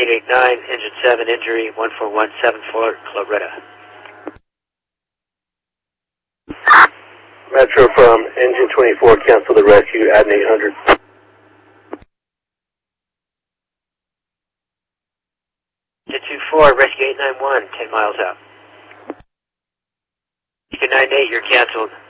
889, engine 7, injury 14174, Cloretta. Metro from engine 24, cancel the rescue, add an 800. Jet 24, rescue 891, 10 miles out. Beacon 98, you're canceled.